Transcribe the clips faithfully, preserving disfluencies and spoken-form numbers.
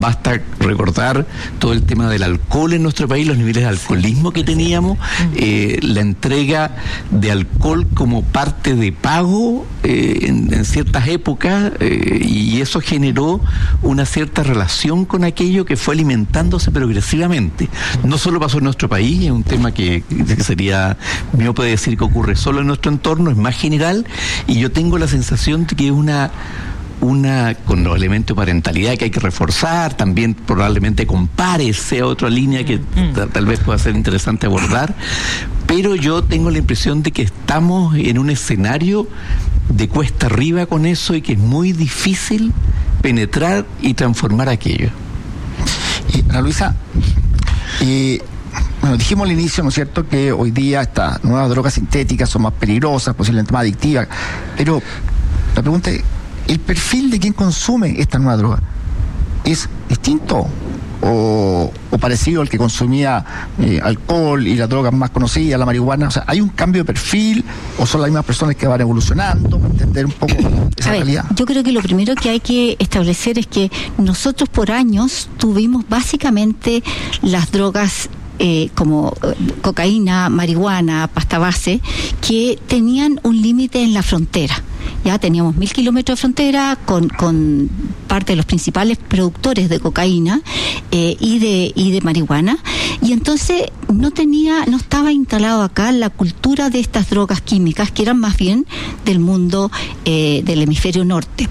basta recordar todo el tema del alcohol en nuestro país, los niveles de alcoholismo que teníamos, eh, la entrega de alcohol como parte de pago eh, en, en ciertas épocas, eh, y eso generó una cierta relación con aquello que fue alimentándose progresivamente. No solo pasó en nuestro país, es un tema que, que sería miope decir que ocurre solo en nuestro entorno, es más general, y yo tengo la sensación de que es una una con los elementos de parentalidad que hay que reforzar, también probablemente con pares sea otra línea que mm. t- tal vez pueda ser interesante abordar, pero yo tengo la impresión de que estamos en un escenario de cuesta arriba con eso y que es muy difícil penetrar y transformar aquello. Y, Ana Luisa, y bueno, dijimos al inicio, ¿no es cierto?, que hoy día estas nuevas drogas sintéticas son más peligrosas, posiblemente más adictivas, pero la pregunta es, ¿el perfil de quien consume esta nueva droga es distinto o, o parecido al que consumía eh, alcohol y las drogas más conocidas, la marihuana? O sea, ¿hay un cambio de perfil o son las mismas personas que van evolucionando? Para entender un poco esa A ver, realidad. yo creo que lo primero que hay que establecer es que nosotros por años tuvimos básicamente las drogas Eh, como eh, cocaína, marihuana, pasta base, que tenían un límite en la frontera. Ya teníamos mil kilómetros de frontera con, con parte de los principales productores de cocaína eh, y de y de marihuana, y entonces no tenía, no estaba instalado acá la cultura de estas drogas químicas, que eran más bien del mundo eh, del hemisferio norte.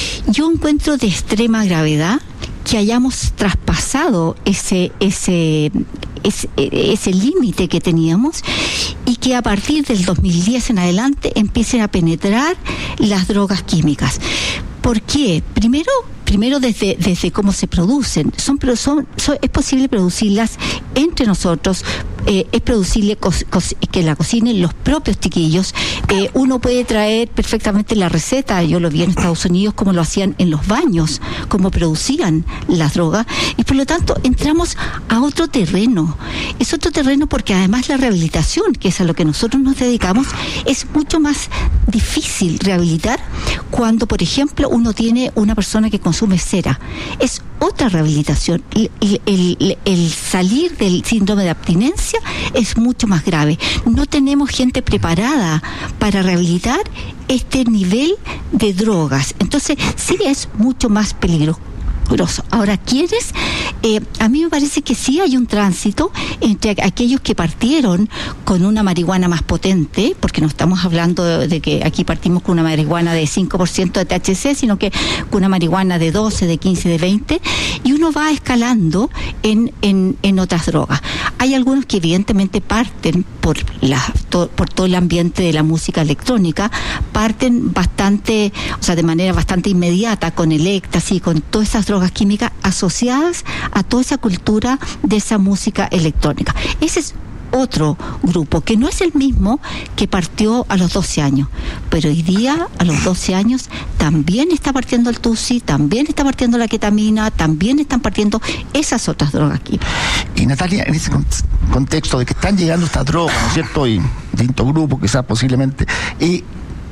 Yo encuentro de extrema gravedad que hayamos traspasado ese ese ese, ese límite que teníamos y que a partir del dos mil diez en adelante empiecen a penetrar las drogas químicas. ¿Por qué? Primero, primero desde desde cómo se producen. Son, son, son es posible producirlas entre nosotros. Eh, es producible co- co- que la cocinen los propios chiquillos. Eh, uno puede traer perfectamente la receta. Yo lo vi en Estados Unidos cómo lo hacían en los baños, cómo producían las drogas, y por lo tanto entramos a otro terreno. Es otro terreno porque además la rehabilitación, que es a lo que nosotros nos dedicamos, es mucho más difícil rehabilitar cuando, por ejemplo, uno tiene una persona que consume cera. Es otra rehabilitación. El, el, el, el salir del síndrome de abstinencia es mucho más grave. No tenemos gente preparada para rehabilitar este nivel de drogas. Entonces, sí es mucho más peligroso. Ahora, ¿quiénes? Eh, a mí me parece que sí hay un tránsito entre aquellos que partieron con una marihuana más potente, porque no estamos hablando de, de que aquí partimos con una marihuana de cinco por ciento de T H C, sino que con una marihuana de doce, de quince, de veinte, y uno va escalando en, en, en otras drogas. Hay algunos que evidentemente parten por, la, to, por todo el ambiente de la música electrónica, parten bastante, o sea, de manera bastante inmediata con el éxtasis, con todas esas drogas químicas asociadas a toda esa cultura de esa música electrónica. Ese es otro grupo, que no es el mismo que partió a los doce años, pero hoy día a los doce años también está partiendo el tusi, también está partiendo la ketamina, también están partiendo esas otras drogas químicas. Y Natalia, en ese contexto de que están llegando estas drogas, ¿no es cierto?, y distintos grupos quizás posiblemente, y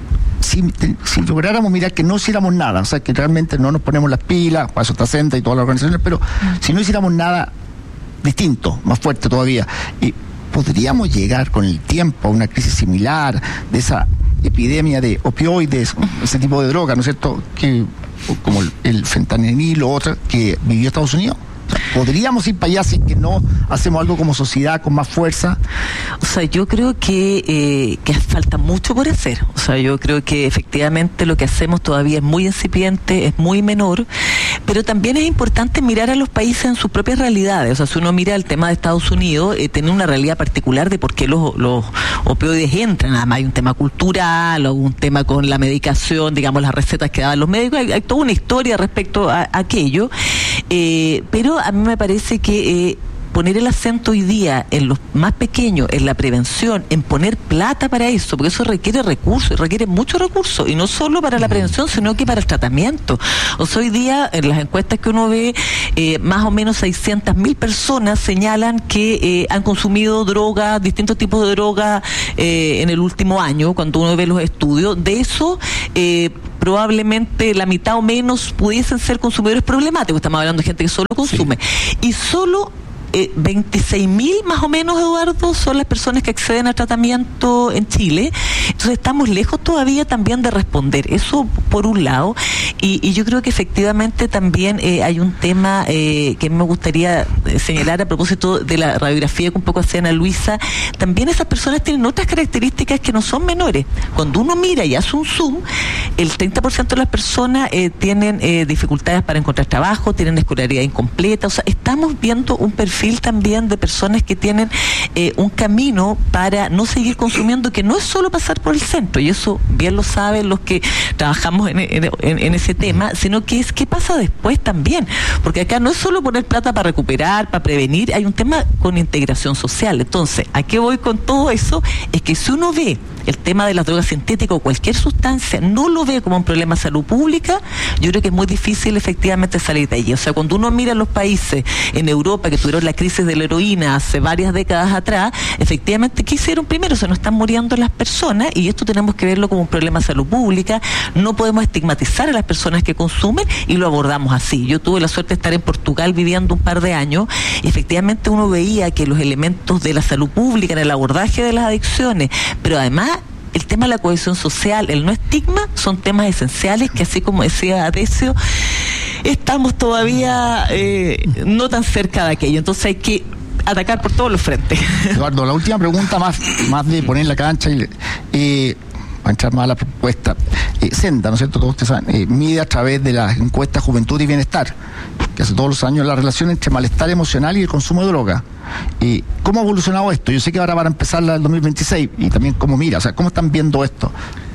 Si, si lográramos mirar que no hiciéramos nada, o sea, que realmente no nos ponemos las pilas, para eso está Senta y todas las organizaciones, pero mm. si no hiciéramos nada distinto, más fuerte todavía, y podríamos llegar con el tiempo a una crisis similar de esa epidemia de opioides, ese tipo de droga, ¿no es cierto?, que como el, el fentanil o otra que vivió Estados Unidos. O sea, ¿podríamos ir para allá si que no hacemos algo como sociedad con más fuerza? O sea, yo creo que, eh, que falta mucho por hacer. O sea, yo creo que efectivamente lo que hacemos todavía es muy incipiente, es muy menor, pero también es importante mirar a los países en sus propias realidades. O sea, si uno mira el tema de Estados Unidos, eh, tiene una realidad particular de por qué los, los opioides entran. Además hay un tema cultural, o un tema con la medicación, digamos, las recetas que daban los médicos. Hay, hay toda una historia respecto a, a aquello, eh, pero a mí me parece que eh, poner el acento hoy día en los más pequeños, en la prevención, en poner plata para eso, porque eso requiere recursos, requiere muchos recursos, y no solo para la prevención, sino que para el tratamiento. O sea, hoy día, en las encuestas que uno ve, eh, más o menos seiscientas mil personas señalan que eh, han consumido drogas, distintos tipos de drogas eh, en el último año, cuando uno ve los estudios. De eso, eh, probablemente la mitad o menos pudiesen ser consumidores problemáticos. Estamos hablando de gente que solo consume. Sí. Y solo Eh, veintiséis mil más o menos, Eduardo, son las personas que acceden a tratamiento en Chile. Entonces estamos lejos todavía también de responder. Eso por un lado. Y, y yo creo que efectivamente también eh, hay un tema eh, que me gustaría señalar a propósito de la radiografía que un poco hacía Ana Luisa. También esas personas tienen otras características que no son menores. Cuando uno mira y hace un zoom, el treinta por ciento de las personas eh, tienen eh, dificultades para encontrar trabajo, tienen escolaridad incompleta. O sea, estamos viendo un perfil también de personas que tienen eh, un camino para no seguir consumiendo, que no es solo pasar por el centro, y eso bien lo saben los que trabajamos en, en, en ese tema, sino que es qué pasa después también, porque acá no es solo poner plata para recuperar, para prevenir, hay un tema con integración social. Entonces, ¿a qué voy con todo eso? Es que si uno ve el tema de las drogas sintéticas o cualquier sustancia, no lo ve como un problema de salud pública, yo creo que es muy difícil efectivamente salir de allí. O sea, cuando uno mira los países en Europa que tuvieron la crisis de la heroína hace varias décadas atrás, efectivamente, ¿qué hicieron primero? Se nos están muriendo las personas, y esto tenemos que verlo como un problema de salud pública. No podemos estigmatizar a las personas que consumen, y lo abordamos así. Yo tuve la suerte de estar en Portugal viviendo un par de años, y efectivamente uno veía que los elementos de la salud pública en el abordaje de las adicciones, pero además el tema de la cohesión social, el no estigma, son temas esenciales que, así como decía Adecio, estamos todavía eh, no tan cerca de aquello. Entonces hay que atacar por todos los frentes. Eduardo, la última pregunta, más, más de poner la cancha y eh, para entrar más a la propuesta. Eh, Senda, ¿no es cierto? Todos ustedes saben, eh, mide a través de las encuestas Juventud y Bienestar, que hace todos los años, la relación entre malestar emocional y el consumo de droga. Eh, ¿Cómo ha evolucionado esto? Yo sé que ahora van a empezar la del dos mil veintiséis, y también cómo mira, o sea, ¿cómo están viendo esto?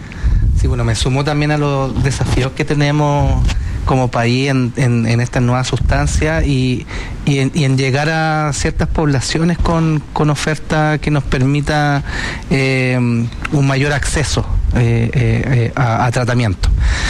Sí, bueno, me sumo también a los desafíos que tenemos como país en, en, en estas nuevas sustancias y, y, en, y en llegar a ciertas poblaciones con, con oferta que nos permita eh, un mayor acceso eh, eh, a, a tratamiento.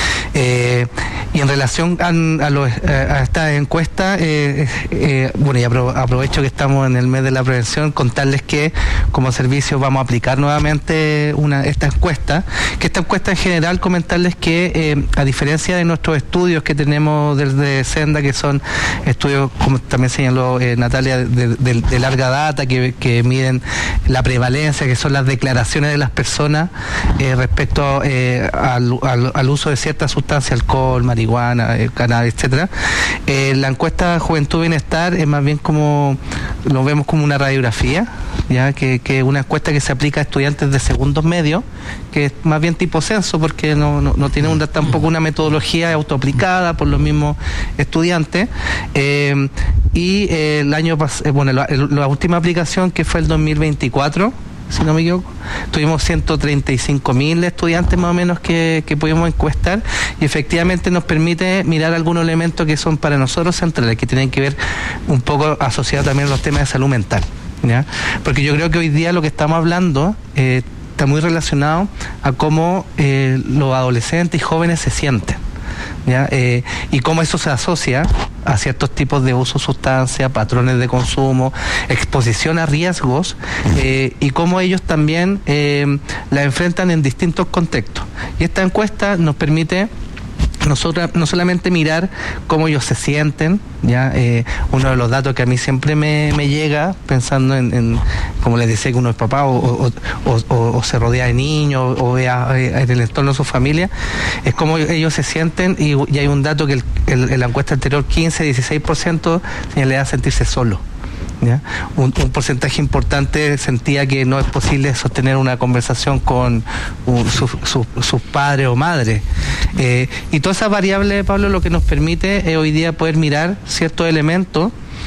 Eh, y en relación a, a, los, a esta encuesta, eh, eh, bueno, y apro aprovecho que estamos en el mes de la prevención, contarles que como servicio vamos a aplicar nuevamente una esta encuesta, que esta encuesta en general, comentarles que eh, a diferencia de nuestros estudios que tenemos desde Senda, que son estudios, como también señaló eh, Natalia, de, de, de larga data, que, que miden la prevalencia, que son las declaraciones de las personas eh, respecto eh, al, al, al uso de ciertas sustancias, alcohol, marihuana, eh, cannabis, etcétera. Eh, la encuesta Juventud Bienestar es más bien como, lo vemos como una radiografía, ya que, que una encuesta que se aplica a estudiantes de segundos medios, que es más bien tipo censo, porque no, no, no tiene una, tampoco una metodología autoaplicada por los mismos estudiantes. Eh, y eh, el año pasado, eh, bueno, la, la última aplicación, que fue el dos mil veinticuatro, si no me equivoco, tuvimos ciento treinta y cinco mil estudiantes más o menos que, que pudimos encuestar, y efectivamente nos permite mirar algunos elementos que son para nosotros centrales, que tienen que ver un poco asociados también a los temas de salud mental, ¿ya? Porque yo creo que hoy día lo que estamos hablando eh, está muy relacionado a cómo eh, los adolescentes y jóvenes se sienten, ¿ya? Eh, y cómo eso se asocia a ciertos tipos de uso de sustancias, patrones de consumo, exposición a riesgos, eh, y cómo ellos también eh, la enfrentan en distintos contextos. Y esta encuesta nos permite nosotros no solamente mirar cómo ellos se sienten, ya eh, uno de los datos que a mí siempre me, me llega, pensando en, en, como les decía, que uno es papá o, o, o, o, o se rodea de niños o vea en el entorno de su familia, es cómo ellos se sienten, y, y hay un dato que el, el, en la encuesta anterior quince a dieciséis por ciento le da sentirse solo. ¿Ya? Un, un porcentaje importante sentía que no es posible sostener una conversación con uh, sus su, su padres o madres. Eh, y todas esas variables, Pablo, lo que nos permite es hoy día poder mirar ciertos elementos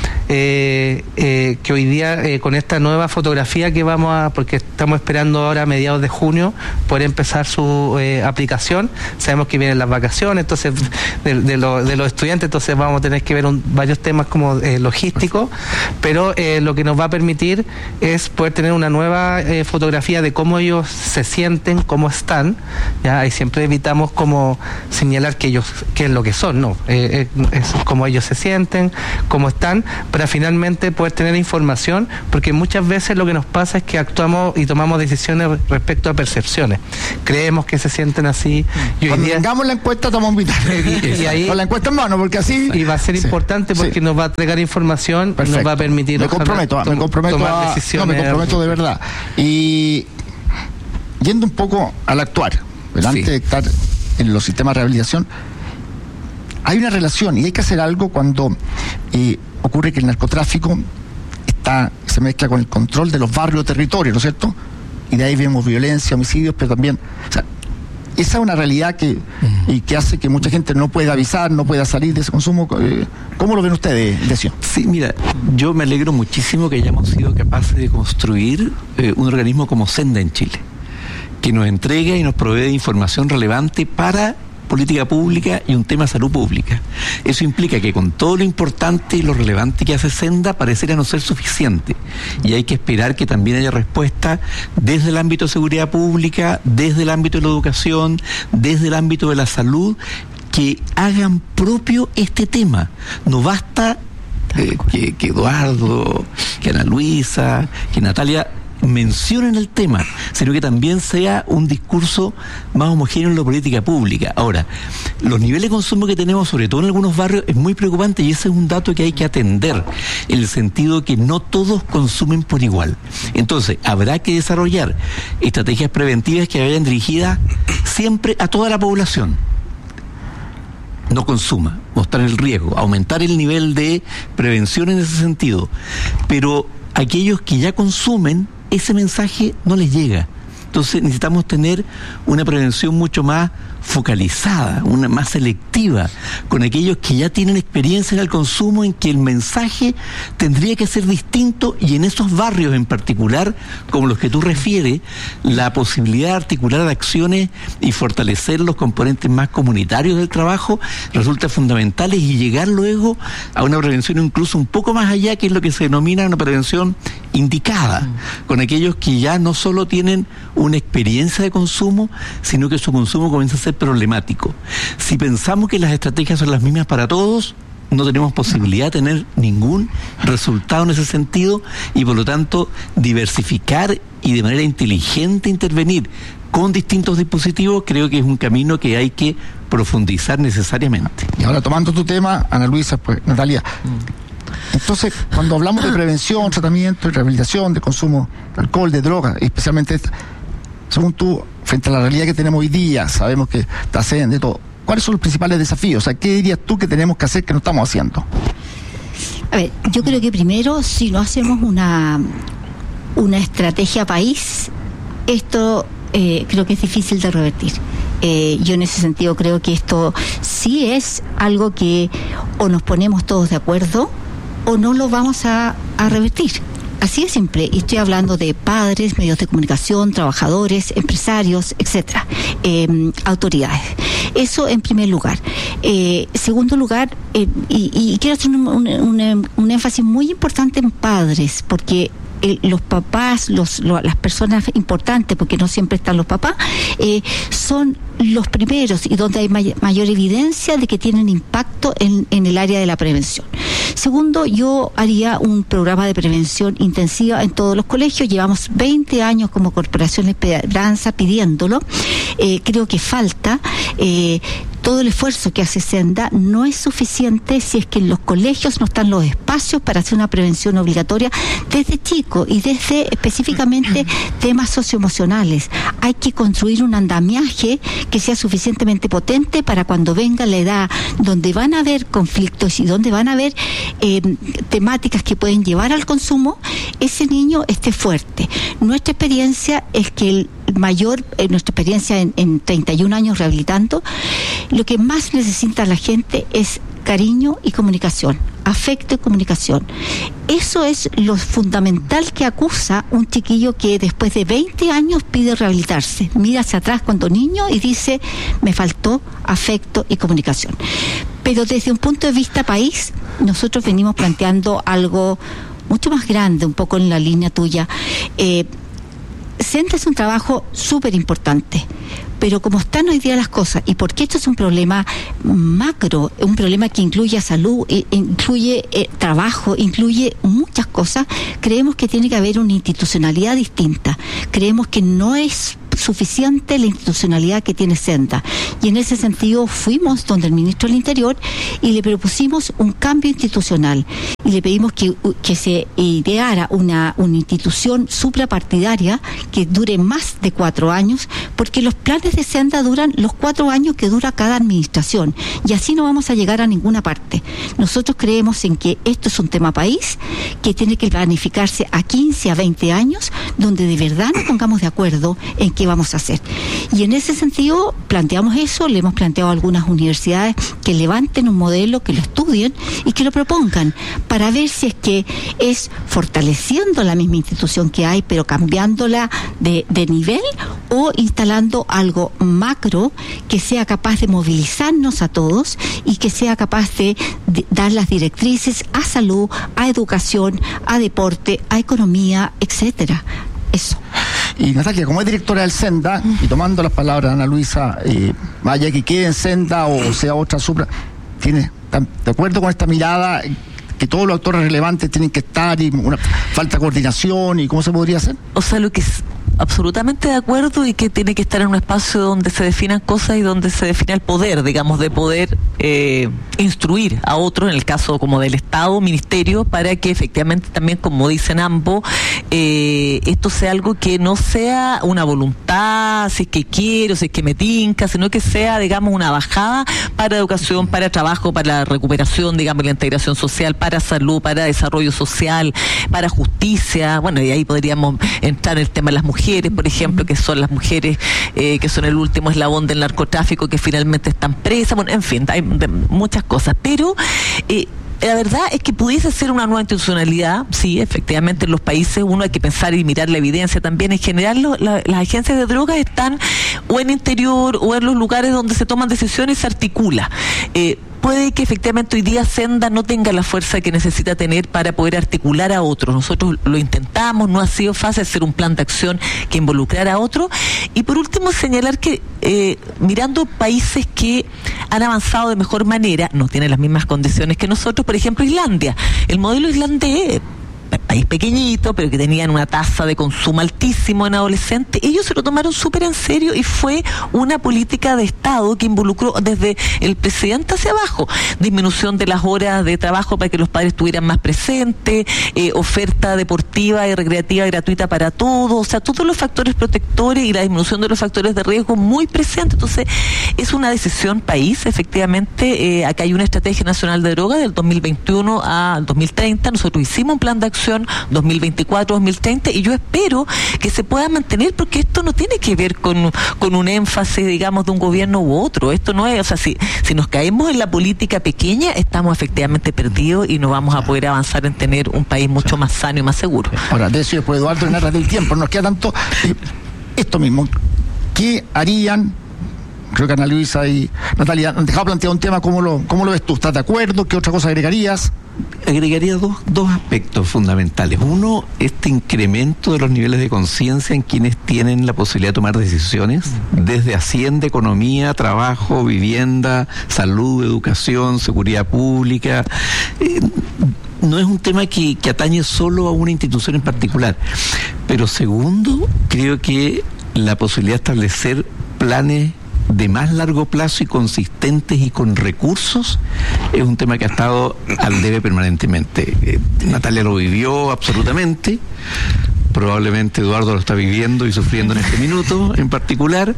Eh, eh, que hoy día eh, con esta nueva fotografía que vamos a, porque estamos esperando ahora a mediados de junio poder empezar su eh, aplicación. Sabemos que vienen las vacaciones, entonces de, de, lo, de los estudiantes, entonces vamos a tener que ver un, varios temas como eh, logísticos, pero eh, lo que nos va a permitir es poder tener una nueva eh, fotografía de cómo ellos se sienten, cómo están, ya, y siempre evitamos como señalar que ellos, qué es lo que son, no, eh, eh, es cómo ellos se sienten, cómo están, para finalmente poder tener información, porque muchas veces lo que nos pasa es que actuamos y tomamos decisiones respecto a percepciones. Creemos que se sienten así. Y hoy Cuando día, tengamos la encuesta, tomamos un vital. y ahí, con la encuesta en mano, porque así... y va a ser sí, importante porque sí. nos va a entregar información, Perfecto. nos va a permitir... Me comprometo, tom- me comprometo tomar a, decisiones. no, me comprometo de verdad. Y yendo un poco al actuar, ¿verdad? Sí. Antes de estar en los sistemas de rehabilitación, hay una relación y hay que hacer algo cuando eh, ocurre que el narcotráfico está se mezcla con el control de los barrios o territorios, ¿no es cierto? Y de ahí vemos violencia, homicidios, pero también... O sea, esa es una realidad que, uh-huh. y que hace que mucha gente no pueda avisar, no pueda salir de ese consumo. ¿Cómo lo ven ustedes, Decio? Sí, mira, yo me alegro muchísimo que hayamos sido capaces de construir eh, un organismo como Senda en Chile, que nos entrega y nos provee información relevante para política pública y un tema de salud pública. Eso implica que con todo lo importante y lo relevante que hace Senda pareciera no ser suficiente, y hay que esperar que también haya respuesta desde el ámbito de seguridad pública, desde el ámbito de la educación, desde el ámbito de la salud, que hagan propio este tema. No basta eh, que, que Eduardo, que Ana Luisa, que Natalia mencionen el tema, sino que también sea un discurso más homogéneo en la política pública. Ahora, los niveles de consumo que tenemos, sobre todo en algunos barrios, es muy preocupante, y ese es un dato que hay que atender, en el sentido que no todos consumen por igual. Entonces, habrá que desarrollar estrategias preventivas que vayan dirigidas siempre a toda la población. No consuma, mostrar el riesgo, aumentar el nivel de prevención en ese sentido. Pero aquellos que ya consumen, ese mensaje no les llega. Entonces necesitamos tener una prevención mucho más focalizada, una más selectiva, con aquellos que ya tienen experiencia en el consumo, en que el mensaje tendría que ser distinto, y en esos barrios en particular, como los que tú refieres, la posibilidad de articular acciones y fortalecer los componentes más comunitarios del trabajo resulta fundamental, y llegar luego a una prevención incluso un poco más allá, que es lo que se denomina una prevención indicada, mm. con aquellos que ya no solo tienen una experiencia de consumo, sino que su consumo comienza a ser problemático. Si pensamos que las estrategias son las mismas para todos, no tenemos posibilidad de tener ningún resultado en ese sentido, y por lo tanto diversificar y de manera inteligente intervenir con distintos dispositivos creo que es un camino que hay que profundizar necesariamente. Y ahora, tomando tu tema, Ana Luisa, pues Natalia, entonces cuando hablamos de prevención, tratamiento y rehabilitación de consumo de alcohol, de drogas, especialmente esta, según tú, frente a la realidad que tenemos hoy día, sabemos que está haciendo de todo, ¿cuáles son los principales desafíos? O sea, ¿qué dirías tú que tenemos que hacer que no estamos haciendo? A ver, yo creo que primero, si no hacemos una, una estrategia país, esto eh, creo que es difícil de revertir. Eh, yo en ese sentido creo que esto sí es algo que o nos ponemos todos de acuerdo o no lo vamos a, a revertir. Así de simple, y estoy hablando de padres, medios de comunicación, trabajadores, empresarios, etcétera, eh, autoridades. Eso en primer lugar. Eh, segundo lugar, eh, y, y quiero hacer un, un, un, un énfasis muy importante en padres, porque Eh, los papás, los, lo, las personas importantes, porque no siempre están los papás, eh, son los primeros y donde hay may- mayor evidencia de que tienen impacto en, en el área de la prevención. Segundo, yo haría un programa de prevención intensiva en todos los colegios. Llevamos veinte años como Corporación Esperanza pidiéndolo. Eh, creo que falta. Eh, todo el esfuerzo que hace Senda no es suficiente si es que en los colegios no están los espacios para hacer una prevención obligatoria desde chico y desde específicamente temas socioemocionales. Hay que construir un andamiaje que sea suficientemente potente para cuando venga la edad donde van a haber conflictos y donde van a haber eh, temáticas que pueden llevar al consumo, ese niño esté fuerte. Nuestra experiencia es que el mayor, eh, nuestra experiencia en, en treinta y un años rehabilitando, lo que más necesita la gente es cariño y comunicación, afecto y comunicación. Eso es lo fundamental que acusa un chiquillo que después de veinte años pide rehabilitarse. Mira hacia atrás cuando niño y dice, me faltó afecto y comunicación. Pero desde un punto de vista país, nosotros venimos planteando algo mucho más grande, un poco en la línea tuya. Eh, Senda es un trabajo súper importante, Pero como están hoy día las cosas, y porque esto es un problema macro, un problema que incluye salud, incluye eh, trabajo, incluye muchas cosas, creemos que tiene que haber una institucionalidad distinta. Creemos que no es suficiente la institucionalidad que tiene Senda, y en ese sentido fuimos donde el ministro del Interior y le propusimos un cambio institucional y le pedimos que, que se ideara una, una institución suprapartidaria que dure más de cuatro años, porque los planes de Senda duran los cuatro años que dura cada administración, y así no vamos a llegar a ninguna parte. Nosotros creemos en que esto es un tema país que tiene que planificarse a quince a veinte años, donde de verdad nos pongamos de acuerdo en qué vamos a hacer. Y en ese sentido planteamos eso, le hemos planteado a algunas universidades que levanten un modelo, que lo estudien y que lo propongan, para ver si es que es fortaleciendo la misma institución que hay, pero cambiándola de, de nivel, o instalando algo macro que sea capaz de movilizarnos a todos y que sea capaz de, de dar las directrices a salud, a educación, a deporte, a economía, etcétera. Eso. Y Natalia, como es directora del Senda, y tomando las palabras de Ana Luisa, eh, vaya que quede en Senda o sea otra supra, ¿tiene, de acuerdo con esta mirada que todos los actores relevantes tienen que estar y una falta de coordinación, y cómo se podría hacer? O sea, lo que es absolutamente de acuerdo, y que tiene que estar en un espacio donde se definan cosas y donde se defina el poder, digamos, de poder eh, instruir a otros, en el caso como del Estado, ministerio, para que efectivamente también, como dicen ambos, eh, esto sea algo que no sea una voluntad, si es que quiero, si es que me tinca, sino que sea, digamos, una bajada para educación, para trabajo, para la recuperación, digamos, la integración social, para salud, para desarrollo social, para justicia. Bueno, y ahí podríamos entrar en el tema de las mujeres, por ejemplo, que son las mujeres eh, que son el último eslabón del narcotráfico, que finalmente están presas. Bueno, en fin, hay muchas cosas, pero eh, la verdad es que pudiese ser una nueva institucionalidad. Sí, efectivamente, en los países uno hay que pensar y mirar la evidencia también. En general, lo, la, las agencias de drogas están o en interior o en los lugares donde se toman decisiones y se articula. Eh, Puede que efectivamente hoy día Senda no tenga la fuerza que necesita tener para poder articular a otros. Nosotros lo intentamos, no ha sido fácil hacer un plan de acción que involucrara a otros. Y por último, señalar que eh, mirando países que han avanzado de mejor manera, no tienen las mismas condiciones que nosotros, por ejemplo Islandia. El modelo islandés, país pequeñito, pero que tenían una tasa de consumo altísimo en adolescentes, ellos se lo tomaron súper en serio y fue una política de Estado que involucró desde el presidente hacia abajo, disminución de las horas de trabajo para que los padres estuvieran más presentes, eh, oferta deportiva y recreativa gratuita para todos, o sea, todos los factores protectores y la disminución de los factores de riesgo muy presentes. Entonces, es una decisión país, efectivamente. Eh, acá hay una estrategia nacional de droga del dos mil veintiuno al dos mil treinta, nosotros hicimos un plan de acción dos mil veinticuatro a dos mil treinta y yo espero que se pueda mantener, porque esto no tiene que ver con, con un énfasis, digamos, de un gobierno u otro. Esto no es, o sea, si, si nos caemos en la política pequeña, estamos efectivamente perdidos y no vamos a poder avanzar en tener un país mucho más sano y más seguro. Ahora, de eso después, Eduardo, en aras del tiempo, nos queda tanto eh, esto mismo. ¿Qué harían? Creo que Ana Luisa y Natalia han dejado planteado un tema. ¿Cómo lo, cómo lo ves tú? ¿Estás de acuerdo? ¿Qué otra cosa agregarías? Agregaría dos, dos aspectos fundamentales. Uno, este incremento de los niveles de conciencia en quienes tienen la posibilidad de tomar decisiones, desde Hacienda, economía, trabajo, vivienda, salud, educación, seguridad pública. Eh, no es un tema que, que atañe solo a una institución en particular. Pero segundo, creo que la posibilidad de establecer planes de más largo plazo y consistentes y con recursos es un tema que ha estado al debe permanentemente. Eh, Natalia lo vivió absolutamente, probablemente Eduardo lo está viviendo y sufriendo en este minuto en particular,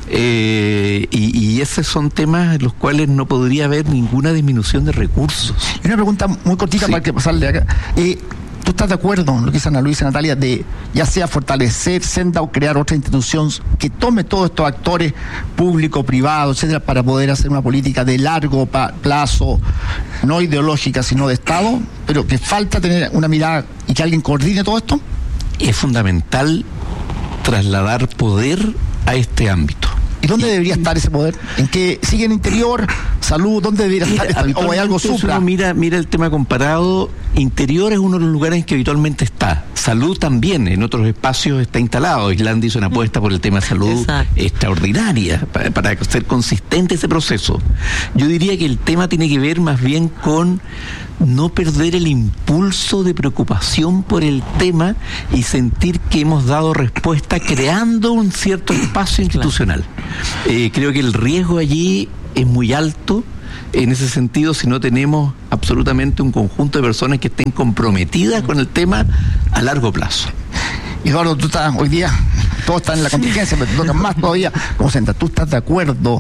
eh, y, y esos son temas en los cuales no podría haber ninguna disminución de recursos. Y una pregunta muy cortita, sí, para que pasarle acá. Eh, ¿Tú estás de acuerdo en lo que dice Ana Luisa y Natalia, de ya sea fortalecer Senda o crear otra institución que tome todos estos actores públicos, privados, etcétera, para poder hacer una política de largo plazo, no ideológica, sino de Estado, pero que falta tener una mirada y que alguien coordine todo esto? Es fundamental trasladar poder a este ámbito. ¿Y dónde debería estar ese poder? ¿En que sigue en el interior? salud, ¿dónde debería Mira, estar? ¿O hay algo supra? Uno mira, mira el tema comparado. Interior es uno de los lugares en que habitualmente está. Salud también, en otros espacios está instalado. Islandia hizo una apuesta por el tema de salud Exacto. extraordinaria para, para ser consistente ese proceso. Yo diría que el tema tiene que ver más bien con no perder el impulso de preocupación por el tema y sentir que hemos dado respuesta creando un cierto espacio institucional. Eh, creo que el riesgo allí es muy alto. En ese sentido, si no tenemos absolutamente un conjunto de personas que estén comprometidas con el tema a largo plazo. Eduardo, tú estás hoy día, todos están en la contingencia, pero te tocan más todavía. ¿Cómo se ¿Tú estás de acuerdo,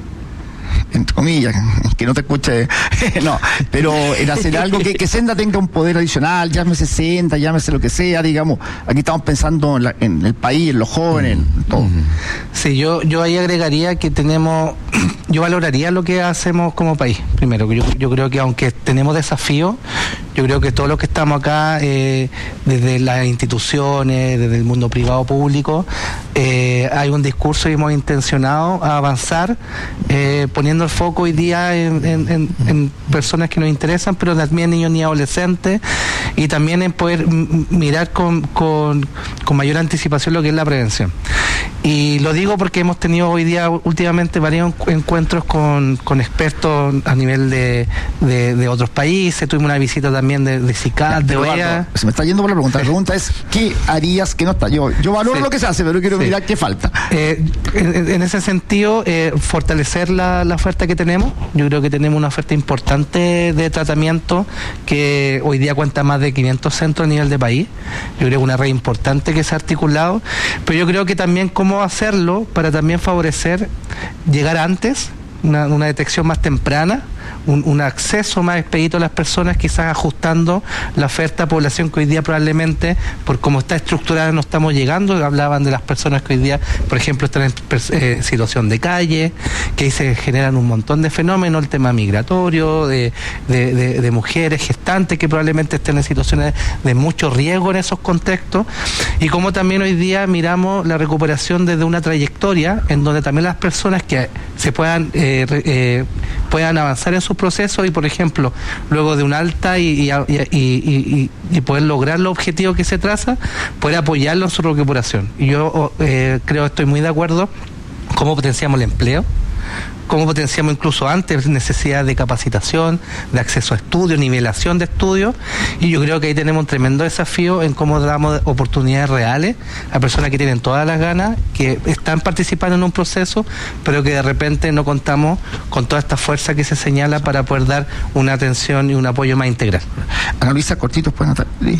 entre comillas, que no te escuche, no, pero en hacer algo que, que Senda tenga un poder adicional, llámese Senda, llámese lo que sea, digamos, aquí estamos pensando en, la, en el país, en los jóvenes, en todo. Sí, yo, yo ahí agregaría que tenemos, yo valoraría lo que hacemos como país, primero, yo, yo creo que aunque tenemos desafíos, yo creo que todos los que estamos acá, eh, desde las instituciones, desde el mundo privado público, eh, hay un discurso y hemos intencionado a avanzar, eh, poniendo el foco hoy día en, en, en, en personas que nos interesan, pero también niños y adolescentes, y también en poder m- mirar con, con, con mayor anticipación lo que es la prevención. Y lo digo porque hemos tenido hoy día últimamente varios encuentros con, con expertos a nivel de, de, de otros países. Tuvimos una visita también de, de CICAD, de O E A. Se me está yendo por la pregunta. La pregunta es, ¿qué harías que no está? Yo, yo valoro Sí. lo que se hace, pero quiero Sí. mirar qué falta. Eh, en, en ese sentido, eh, fortalecer la, la oferta que tenemos. Yo creo que tenemos una oferta importante de tratamiento que hoy día cuenta más de quinientos centros a nivel de país. Yo creo que es una red importante que se ha articulado, pero yo creo que también cómo hacerlo para también favorecer llegar antes, una, una detección más temprana, un, un acceso más expedito a las personas, quizás ajustando la oferta a población que hoy día probablemente, por cómo está estructurada, no estamos llegando. Hablaban de las personas que hoy día, por ejemplo, están en eh, situación de calle, que ahí se generan un montón de fenómenos, el tema migratorio, de, de, de, de mujeres gestantes que probablemente estén en situaciones de mucho riesgo en esos contextos, y como también hoy día miramos la recuperación desde una trayectoria en donde también las personas que se puedan eh, eh, puedan avanzar en sus procesos y, por ejemplo, luego de un alta y, y, y, y, y poder lograr los objetivos que se traza, poder apoyarlo en su recuperación. Y yo eh, creo, estoy muy de acuerdo, cómo potenciamos el empleo, cómo potenciamos incluso antes necesidad de capacitación, de acceso a estudios, nivelación de estudios, y yo creo que ahí tenemos un tremendo desafío en cómo damos oportunidades reales a personas que tienen todas las ganas, que están participando en un proceso, pero que de repente no contamos con toda esta fuerza que se señala para poder dar una atención y un apoyo más integral. Ana Luisa, cortitos, pues, Natalia.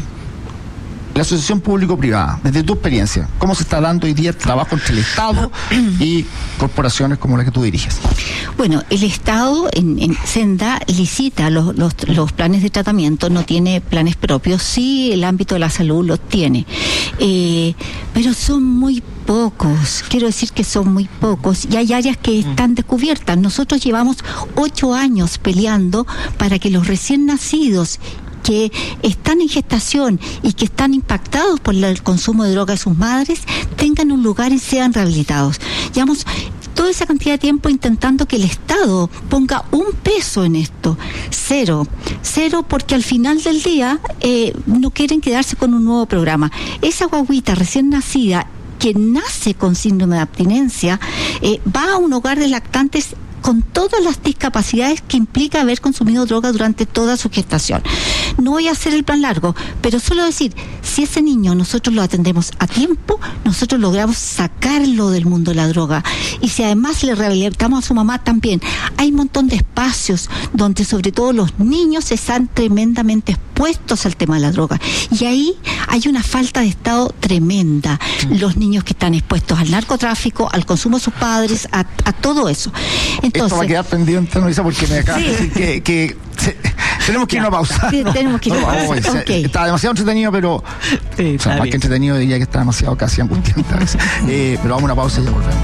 La asociación público-privada, desde tu experiencia, ¿cómo se está dando hoy día el trabajo entre el Estado y corporaciones como la que tú diriges? Bueno, el Estado en, en Senda licita los, los, los planes de tratamiento, no tiene planes propios, sí el ámbito de la salud los tiene, eh, pero son muy pocos, quiero decir que son muy pocos, y hay áreas que están descubiertas. Nosotros llevamos ocho años peleando para que los recién nacidos que están en gestación y que están impactados por el consumo de droga de sus madres tengan un lugar y sean rehabilitados. Llevamos toda esa cantidad de tiempo intentando que el Estado ponga un peso en esto. Cero. Cero porque al final del día eh, no quieren quedarse con un nuevo programa. Esa guaguita recién nacida que nace con síndrome de abstinencia eh, va a un hogar de lactantes con todas las discapacidades que implica haber consumido droga durante toda su gestación. No voy a hacer el plan largo, pero solo decir, si ese niño nosotros lo atendemos a tiempo, nosotros logramos sacarlo del mundo de la droga. Y si además le rehabilitamos a su mamá también, hay un montón de espacios donde sobre todo los niños están tremendamente expuestos al tema de la droga. Y ahí hay una falta de Estado tremenda. Los niños que están expuestos al narcotráfico, al consumo de sus padres, a, a todo eso. Entonces, esto va a quedar pendiente, Luisa, porque me acabas sí. de decir que, que se, tenemos que ir a una pausa. Sí, tenemos que ir a una pausa. No, no, okay. Está demasiado entretenido, pero sí, o sea, más bien. Que entretenido diría que está demasiado casi angustiante a veces. eh, pero vamos a una pausa y ya volvemos.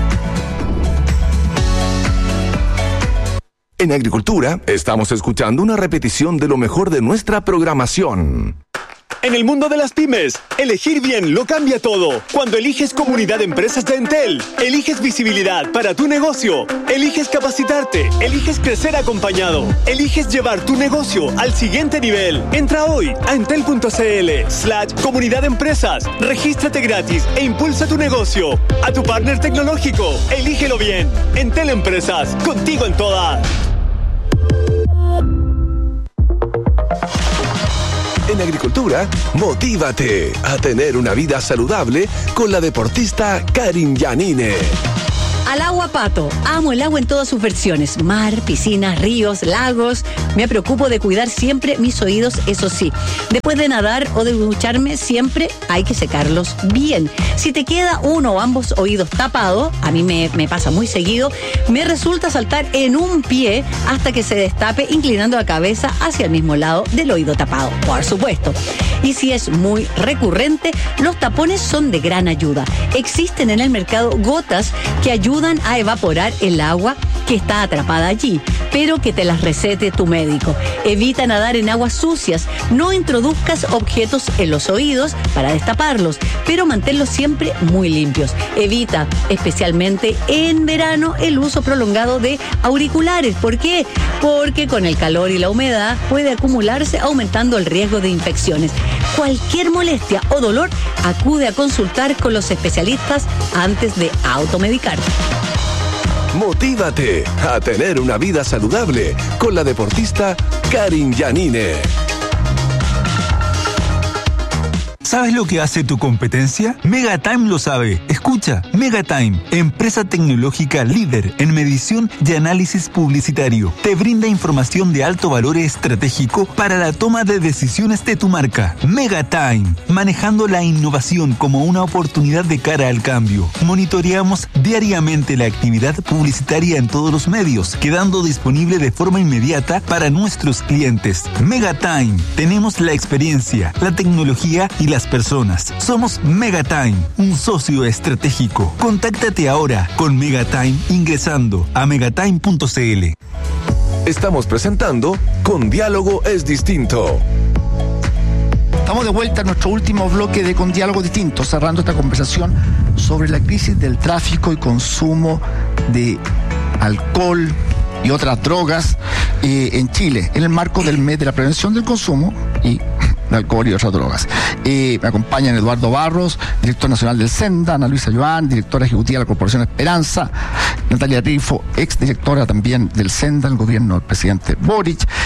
En Agricultura estamos escuchando una repetición de lo mejor de nuestra programación. En el mundo de las pymes, elegir bien lo cambia todo. Cuando eliges Comunidad de Empresas de Entel, eliges visibilidad para tu negocio, eliges capacitarte, eliges crecer acompañado, eliges llevar tu negocio al siguiente nivel. Entra hoy a entel.cl slash comunidad de empresas, regístrate gratis e impulsa tu negocio. A tu partner tecnológico, elígelo bien. Entel Empresas, contigo en todas. En agricultura, motívate a tener una vida saludable con la deportista Karin Yanine. Al agua, Pato. Amo el agua en todas sus versiones. Mar, piscinas, ríos, lagos. Me preocupo de cuidar siempre mis oídos, eso sí. Después de nadar o de ducharme, siempre hay que secarlos bien. Si te queda uno o ambos oídos tapados, a mí me, me pasa muy seguido, me resulta saltar en un pie hasta que se destape, inclinando la cabeza hacia el mismo lado del oído tapado, por supuesto. Y si es muy recurrente, los tapones son de gran ayuda. Existen en el mercado gotas que ayudan a evaporar el agua que está atrapada allí, pero que te las recete tu médico. Evita nadar en aguas sucias, no introduzcas objetos en los oídos para destaparlos, pero manténlos siempre muy limpios. Evita, especialmente en verano, el uso prolongado de auriculares. ¿Por qué? Porque con el calor y la humedad puede acumularse, aumentando el riesgo de infecciones. Cualquier molestia o dolor, acude a consultar con los especialistas antes de automedicarte. Motívate a tener una vida saludable con la deportista Karin Yanine. ¿Sabes lo que hace tu competencia? Megatime lo sabe. Escucha, Megatime, empresa tecnológica líder en medición y análisis publicitario. Te brinda información de alto valor estratégico para la toma de decisiones de tu marca. Megatime, manejando la innovación como una oportunidad de cara al cambio. Monitoreamos diariamente la actividad publicitaria en todos los medios, quedando disponible de forma inmediata para nuestros clientes. Megatime, tenemos la experiencia, la tecnología y las personas. Somos Megatime, un socio estratégico. Contáctate ahora con Megatime ingresando a megatime punto cl. Estamos presentando Con Diálogo es Distinto. Estamos de vuelta a nuestro último bloque de Con Diálogo Distinto, cerrando esta conversación sobre la crisis del tráfico y consumo de alcohol y otras drogas eh, en Chile, en el marco del mes de la prevención del consumo y de alcohol y otras drogas. Eh, me acompañan Eduardo Barros, director nacional del SENDA, Ana Luisa Joan, directora ejecutiva de la Corporación Esperanza, Natalia Rifo, exdirectora también del SENDA, el gobierno del presidente Boric,